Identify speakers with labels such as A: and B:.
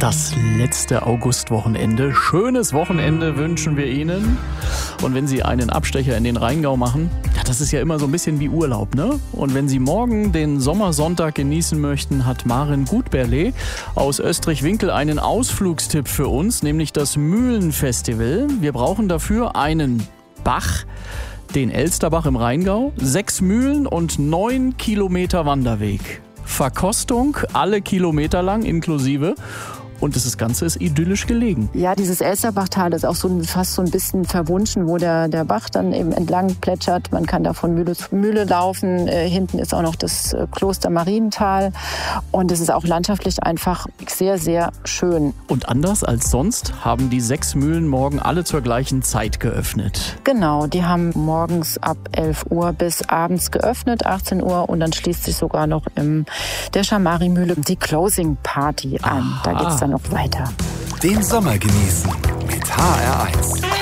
A: Das letzte Augustwochenende. Schönes Wochenende wünschen wir Ihnen. Und wenn Sie einen Abstecher in den Rheingau machen, ja, das ist ja immer so ein bisschen wie Urlaub, ne? Und wenn Sie morgen den Sommersonntag genießen möchten, hat Maren Gutberle aus Österreich-Winkel einen Ausflugstipp für uns, nämlich das Mühlenfestival. Wir brauchen dafür einen Bach, den Elsterbach im Rheingau, 6 Mühlen und 9 Kilometer Wanderweg. Verkostung alle Kilometer lang inklusive. Und das Ganze ist idyllisch gelegen.
B: Ja, dieses Elsterbachtal ist auch fast so ein bisschen verwunschen, wo der Bach dann eben entlang plätschert. Man kann da von Mühle zu Mühle laufen. Hinten ist auch noch das Kloster Marienthal. Und es ist auch landschaftlich einfach sehr, sehr schön.
A: Und anders als sonst haben die 6 Mühlen morgen alle zur gleichen Zeit geöffnet.
B: Genau, die haben morgens ab 11 Uhr bis abends geöffnet, 18 Uhr. Und dann schließt sich sogar noch in der Schamari-Mühle die Closing Party an. Da geht's dann noch weiter.
C: Den Sommer genießen mit HR1.